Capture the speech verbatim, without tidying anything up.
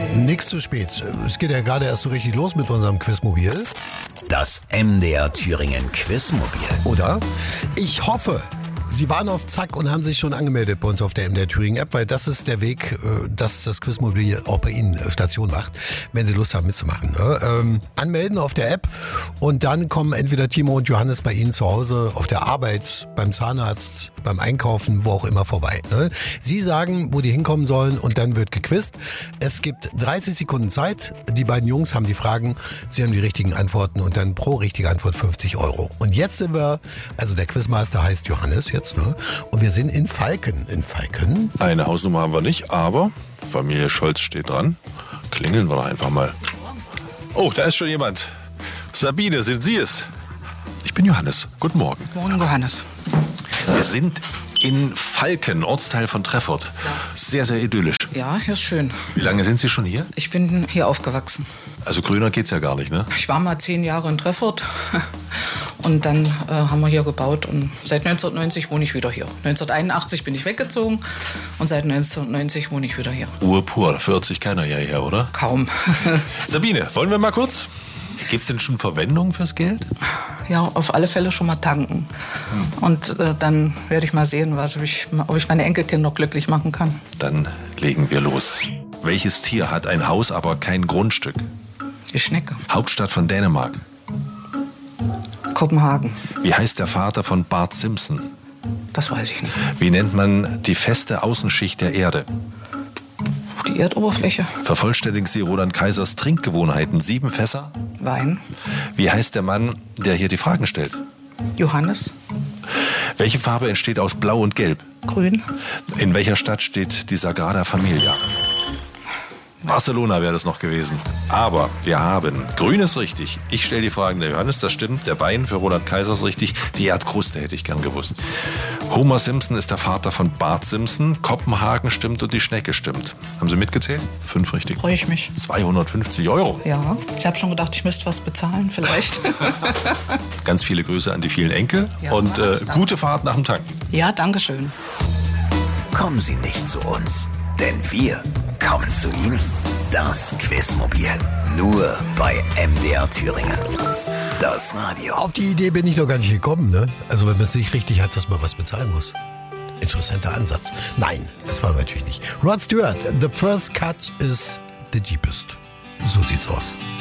Nix zu spät. Es geht ja gerade erst so richtig los mit unserem Quizmobil. Das M D R Thüringen Quizmobil. Oder? Ich hoffe, Sie waren auf Zack und haben sich schon angemeldet bei uns auf der M D R Thüringen App, weil das ist der Weg, dass das Quizmobil auch bei Ihnen Station macht, wenn Sie Lust haben mitzumachen. Ähm, anmelden auf der App und dann kommen entweder Timo und Johannes bei Ihnen zu Hause, auf der Arbeit, beim Zahnarzt, beim Einkaufen, wo auch immer vorbei. Sie sagen, wo die hinkommen sollen und dann wird gequizt. Es gibt dreißig Sekunden Zeit. Die beiden Jungs haben die Fragen, Sie haben die richtigen Antworten und dann pro richtige Antwort fünfzig Euro. Und jetzt sind wir, also der Quizmaster heißt Johannes jetzt, ne? Und wir sind in Falken. In Falken. Eine Hausnummer haben wir nicht, aber Familie Scholz steht dran. Klingeln wir doch einfach mal. Oh, da ist schon jemand. Sabine, sind Sie es? Ich bin Johannes. Guten Morgen. Morgen, Johannes. Wir sind in Falken, Ortsteil von Treffort. Sehr, sehr idyllisch. Ja, hier ist schön. Wie lange sind Sie schon hier? Ich bin hier aufgewachsen. Also grüner geht's ja gar nicht, ne? Ich war mal zehn Jahre in Treffort und dann äh, haben wir hier gebaut und seit neunzehnhundertneunzig wohne ich wieder hier. neunzehnhunderteinundachtzig bin ich weggezogen und seit neunzehnhundertneunzig wohne ich wieder hier. Ruhe pur, da verirrt sich keiner hierher, oder? Kaum. Sabine, wollen wir mal kurz? Gibt es denn schon Verwendung fürs Geld? Ja, auf alle Fälle schon mal tanken. Hm. Und äh, dann werde ich mal sehen, was ich, ob ich meine Enkelkinder noch glücklich machen kann. Dann legen wir los. Welches Tier hat ein Haus, aber kein Grundstück? Die Schnecke. Hauptstadt von Dänemark? Kopenhagen. Wie heißt der Vater von Bart Simpson? Das weiß ich nicht. Wie nennt man die feste Außenschicht der Erde? Die Erdoberfläche. Vervollständigen Sie Roland Kaisers Trinkgewohnheiten. Sieben Fässer? Wein. Wie heißt der Mann, der hier die Fragen stellt? Johannes. Welche Farbe entsteht aus Blau und Gelb? Grün. In welcher Stadt steht die Sagrada Familia? Barcelona wäre das noch gewesen. Aber wir haben, grün ist richtig. Ich stelle die Fragen, der Johannes, das stimmt. Der Wein für Roland Kaiser ist richtig. Die Erdkruste hätte ich gern gewusst. Homer Simpson ist der Vater von Bart Simpson. Kopenhagen stimmt und die Schnecke stimmt. Haben Sie mitgezählt? Fünf richtig. Freue ich mich. zweihundertfünfzig Euro. Ja, ich habe schon gedacht, ich müsste was bezahlen, vielleicht. Ganz viele Grüße an die vielen Enkel Ja, und äh, gute Fahrt nach dem Tanken. Ja, danke schön. Kommen Sie nicht zu uns, denn wir kommen zu Ihnen. Das Quizmobil. Nur bei M D R Thüringen. Das Radio. Auf die Idee bin ich noch gar nicht gekommen, ne? Also wenn man es nicht richtig hat, dass man was bezahlen muss. Interessanter Ansatz. Nein, das war natürlich nicht. Rod Stewart, the first cut is the deepest. So sieht's aus.